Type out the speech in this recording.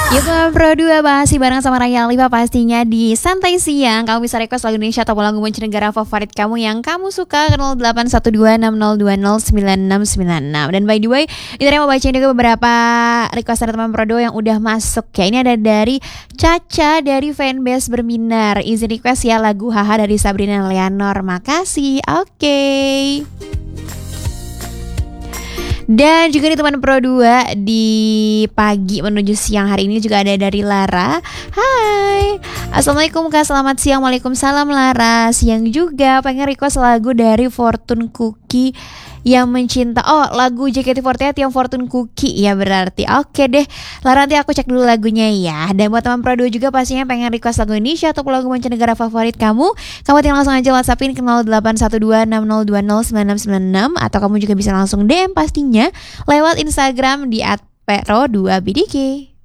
Yuk Pro 2 masih bareng sama Raya Alifa pastinya di Santai Siang. Kamu bisa request lagu Indonesia atau lagu mancanegara favorit kamu yang kamu suka ke 081260209696. Dan by the way, ini mau bacain juga beberapa request dari teman Pro 2 yang udah masuk ya. Ini ada dari Caca dari fanbase Berminar. Izin request ya lagu Haha dari Sabrina Leonor. Makasih. Oke. Dan juga nih teman Pro 2 di pagi menuju siang hari ini juga ada dari Lara. Hai, Assalamualaikum Kak, selamat siang. Waalaikumsalam Lara. Siang juga pengen request lagu dari Fortune Cookie yang mencinta. Oh, lagu JKT48 yang Fortune Cookie ya berarti. Oke deh Lara, nanti aku cek dulu lagunya ya. Dan buat teman Pro 2 juga pastinya pengen request lagu Indonesia atau lagu mancanegara favorit kamu tinggal langsung aja WhatsAppin ke 081260209696. Atau kamu juga bisa langsung DM pastinya lewat Instagram di @pro2bdk.